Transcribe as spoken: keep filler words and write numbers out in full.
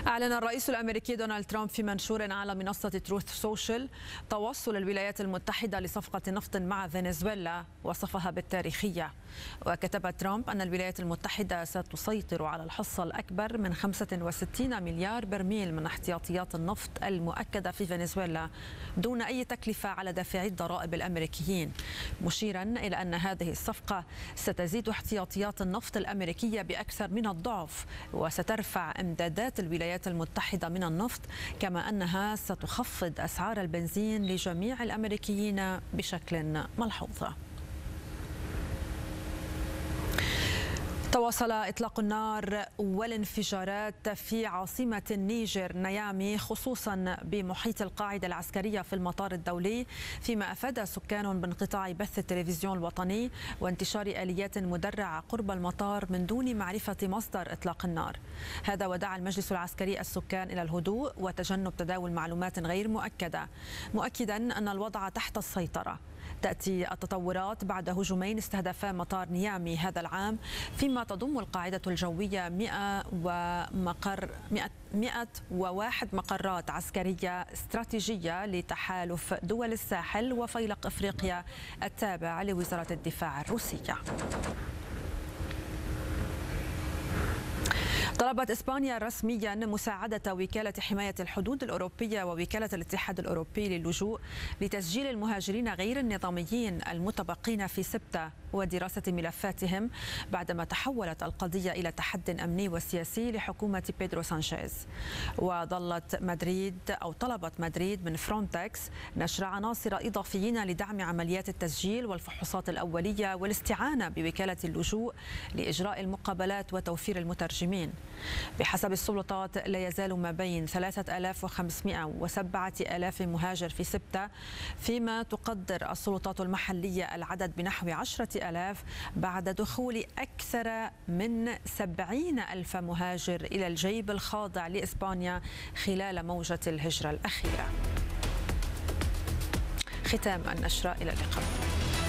أعلن الرئيس الأمريكي دونالد ترامب في منشور على منصة تروث سوشيال توصل الولايات المتحدة لصفقة نفط مع فنزويلا وصفها بالتاريخية. وكتب ترامب أن الولايات المتحدة ستسيطر على الحصة الأكبر من خمسة وستين مليار برميل من احتياطيات النفط المؤكدة في فنزويلا دون أي تكلفة على دافعي الضرائب الأمريكيين، مشيرا إلى أن هذه الصفقة ستزيد احتياطيات النفط الأمريكية بأكثر من الضعف وسترفع إمدادات الولايات المتحدة من النفط، كما أنها ستخفض أسعار البنزين لجميع الأمريكيين بشكل ملحوظ. تواصل إطلاق النار والانفجارات في عاصمة النيجر نيامي، خصوصا بمحيط القاعدة العسكرية في المطار الدولي، فيما أفاد سكان بانقطاع بث التلفزيون الوطني وانتشار آليات مدرعة قرب المطار من دون معرفة مصدر إطلاق النار. هذا ودعا المجلس العسكري السكان إلى الهدوء وتجنب تداول معلومات غير مؤكدة، مؤكدا أن الوضع تحت السيطرة. تأتي التطورات بعد هجومين استهدفا مطار نيامي هذا العام، فيما تضم القاعدة الجوية مئة ومقر مئة وواحد مقرات عسكرية استراتيجية لتحالف دول الساحل وفيلق إفريقيا التابع لوزارة الدفاع الروسية. طلبت إسبانيا رسميا مساعدة وكالة حماية الحدود الأوروبية ووكالة الاتحاد الأوروبي للجوء لتسجيل المهاجرين غير النظاميين المتبقين في سبتة ودراسة ملفاتهم، بعدما تحولت القضية إلى تحد أمني وسياسي لحكومة بيدرو سانشيز. وظلت مدريد أو طلبت مدريد من فرونتكس نشر عناصر إضافيين لدعم عمليات التسجيل والفحوصات الأولية والاستعانة بوكالة اللجوء لإجراء المقابلات وتوفير المترجمين. بحسب السلطات لا يزال ما بين ثلاثة آلاف وخمسمئة وسبعة آلاف مهاجر في سبتة، فيما تقدر السلطات المحلية العدد بنحو عشرة آلاف بعد دخول أكثر من سبعين ألف مهاجر إلى الجيب الخاضع لإسبانيا خلال موجة الهجرة الأخيرة. ختام النشرة، إلى اللقاء.